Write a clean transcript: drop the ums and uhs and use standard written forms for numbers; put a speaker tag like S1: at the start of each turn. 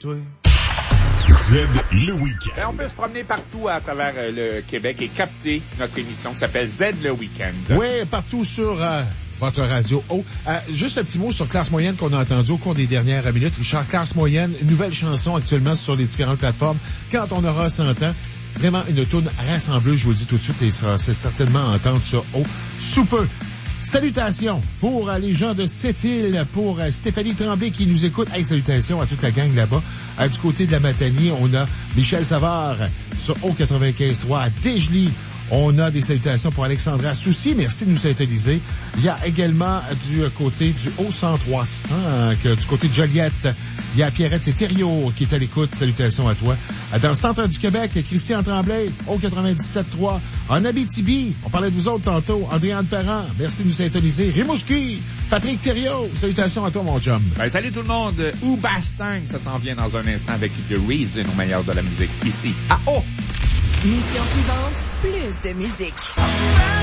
S1: toi.
S2: Z le week-end.
S3: Ben, on peut se promener partout à travers le Québec et capter notre émission qui s'appelle Z le week-end.
S4: Oui, partout sur votre radio. Juste un petit mot sur Classe Moyenne qu'on a entendu au cours des dernières minutes. Richard, Classe Moyenne, une nouvelle chanson actuellement sur les différentes plateformes. Quand on aura 100 ans, vraiment une toune rassembleuse, je vous le dis tout de suite, et ça, c'est certainement à entendre ça sous peu. Salutations pour les gens de Sept-Îles, pour Stéphanie Tremblay qui nous écoute. Hey, salutations à toute la gang là-bas. Du côté de la Matanie, on a Michel Savard sur O95.3 à Dégelys. On a des salutations pour Alexandra Soucy. Merci de nous synthétiser. Il y a également du côté du O1035, du côté de Joliette, il y a Pierrette Thériault qui est à l'écoute. Salutations à toi. Dans le centre du Québec, Christian Tremblay, O97.3. En Abitibi, on parlait de vous autres tantôt. Andréane Perrin, merci de nous synthétiser. Rimouski, Patrick Thériault. Salutations à toi, mon chum.
S3: Ben, salut tout le monde. Oubastang, ça s'en vient dans un instant avec The Reason au meilleur de la musique ici à O.
S5: Mission suivante, plus de musique.